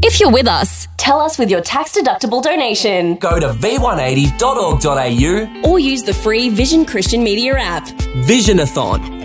If you're with us, tell us with your tax-deductible donation. Go to v180.org.au or use the free Vision Christian Media app. Visionathon.